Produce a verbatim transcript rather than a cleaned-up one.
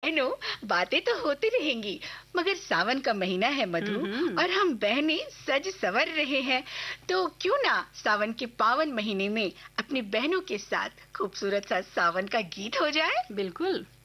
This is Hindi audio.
बहनों, बातें तो होती रहेंगी, मगर सावन का महीना है मधु, और हम बहनें सज सवर रहे हैं, तो क्यों ना सावन के पावन महीने में अपनी बहनों के साथ खूबसूरत सा सावन का गीत हो जाए। बिल्कुल।